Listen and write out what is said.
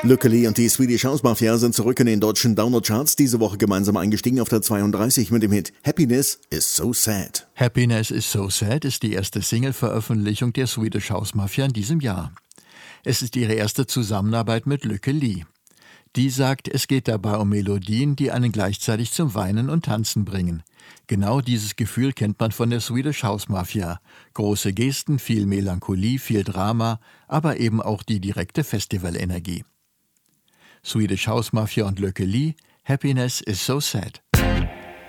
Lykke Li und die Swedish House Mafia sind zurück in den deutschen Download-Charts, diese Woche gemeinsam eingestiegen auf der 32 mit dem Hit Happiness is so sad. Happiness is so sad ist die erste Single-Veröffentlichung der Swedish House Mafia in diesem Jahr. Es ist ihre erste Zusammenarbeit mit Lykke Li. Die sagt, es geht dabei um Melodien, die einen gleichzeitig zum Weinen und Tanzen bringen. Genau dieses Gefühl kennt man von der Swedish House Mafia. Große Gesten, viel Melancholie, viel Drama, aber eben auch die direkte Festivalenergie. Swedish House Mafia und Lykke Li, Happiness is so sad.